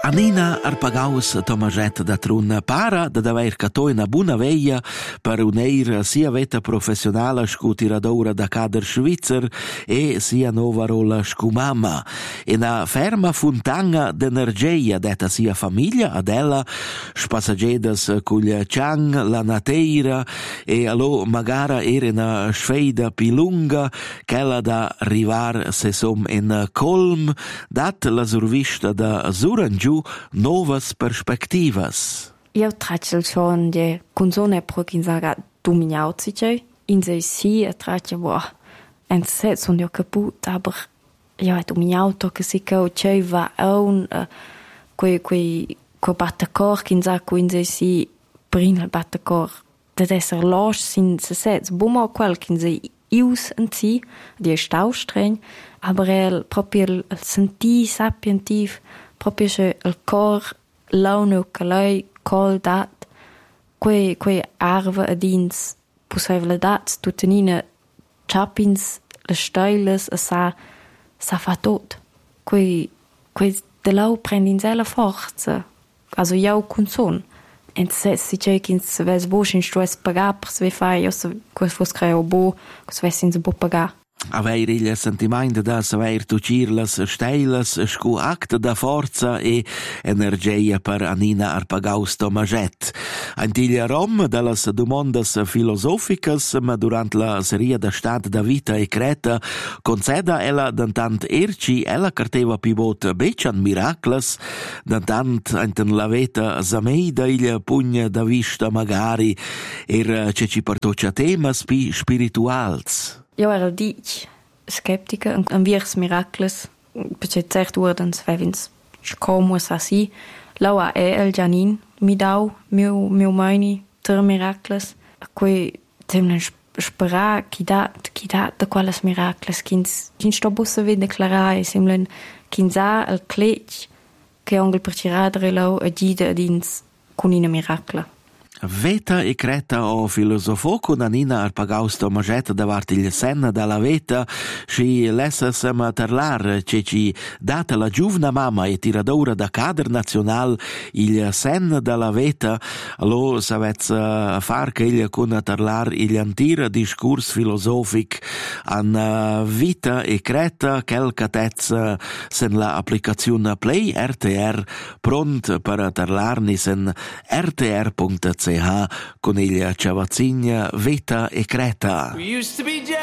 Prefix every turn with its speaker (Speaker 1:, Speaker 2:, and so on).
Speaker 1: Anina Arpagaus Tomaget da Trun para da aver catò una buona veia per un'eir sia veta professionale scu tiradora da cader svizzer e sia nova rola scu mamma. E una ferma fontana d'energia detta sia famiglia adella spassagedas cuglia Chang la nateira e allo magara era una sfida più lunga quella da arrivar se som in colm dat la survista da Zurangiu novas perspectivas.
Speaker 2: Io traccio schon die Consone prokin saga dominauzice in se si traccio boh en set son io caput aber io è dominauto che si che va un quei battacor kin sa in se si brin il battacor da esser losch sin se set bumo quel kin se ius en si die staustreng aber el proprio il senti sapientiv proprio il cor launo che lei col dat quei arve adins possibile dat tutenina chapins le steiles sa fa tot quei de lau prendin la forza also jau conson en se si chekin se ves vosch in stress pagar per se fai io se fos creo bo se ves in se bo pagar.
Speaker 1: Aveir il sentimento da saver tucir las steilas scu acta da forza e energia per Anina Arpagaus Tomaget. Antiglia rom dallas domondas filosoficas, ma durant la serie da stat da vita e creta conceda ella dantant erci ella carteva pivot becian miracles, dantant enten la veta zameida il pugna da vista magari ce ci partocia temas pi spirituals.
Speaker 2: Io ero skeptica en virs miracles perché cert wordens vevins scomus assi laua el Janin mi dau meu meini ter miracles quei temnen spera chi dat da quales miracles kins sto busse ve declarai simlen kinsa el clech che ongel per ciradre lau a gida dins con ina miracla.
Speaker 1: Veta e creta o filosofo con Anina Arpagaus Tomaget davart il sen dalla veta si lessa sema terlar ci data la giovna mamma e tiradora da cader nazional il sen dalla veta lo savez far che il con terlar il antira discurs filosofic an vita e creta quel catez sen la applicazione Play RTR pront per terlarni sen rtr.ch con il Ciavazzigna Veta e Creta.